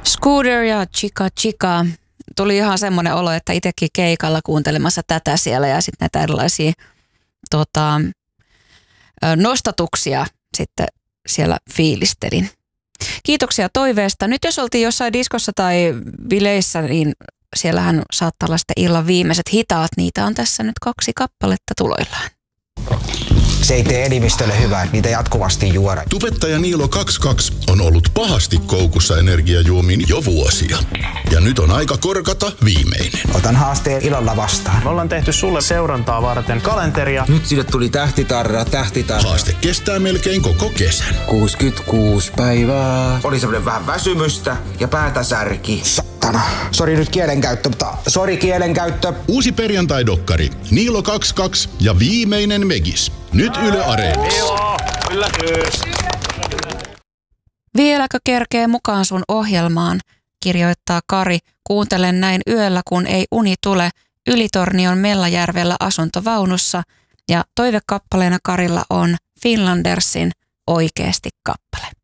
Scooter ja Chica Chica. Tuli ihan semmoinen olo, että itsekin keikalla kuuntelemassa tätä siellä ja sitten näitä erilaisia nostatuksia sitten siellä fiilistelin. Kiitoksia toiveesta. Nyt jos oltiin jossain diskossa tai bileissä, niin siellähän saattaa olla sitten illan viimeiset hitaat. Niitä on tässä nyt 2 kappaletta tuloillaan. Se ei tee elimistölle hyvää, niitä jatkuvasti juoda. Tubettaja Niilo 22 on ollut pahasti koukussa energiajuomiin jo vuosia. Ja nyt on aika korkata viimeinen. Otan haasteen ilolla vastaan. Me ollaan tehty sulle seurantaa varten kalenteria. Nyt sille tuli tähtitarra. Haaste kestää melkein koko kesän. 66 päivää. Oli semmoinen vähän väsymystä ja päätä särki. Saatana. Sori nyt kielenkäyttö, mutta sori kielenkäyttö. Uusi perjantai-dokkari Niilo 22 ja viimeinen Megis. Nyt Yle Areenassa. Vieläkö kerkee mukaan sun ohjelmaan, kirjoittaa Kari. Kuuntelen näin yöllä, kun ei uni tule. Ylitornion Mellajärvellä asuntovaunussa ja toivekappaleena Karilla on Finlandersin Oikeesti kappale.